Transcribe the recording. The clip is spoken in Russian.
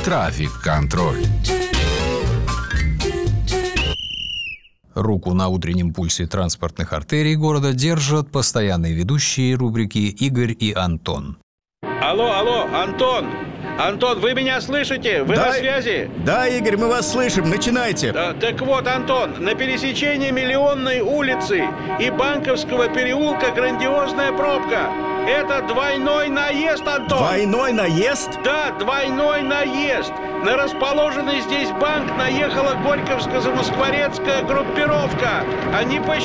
Трафик-контроль. Руку на утреннем пульсе транспортных артерий города держат постоянные ведущие рубрики Игорь и Антон. Алло, Антон! Антон, вы меня слышите? Вы на связи? Да, Игорь, мы вас слышим. Начинайте. Так вот, Антон, на пересечении Миллионной улицы и Банковского переулка грандиозная пробка. Это двойной наезд, Антон. Двойной наезд? Да, двойной наезд. На расположенный здесь банк наехала Горьковско-Замоскворецкая группировка. Они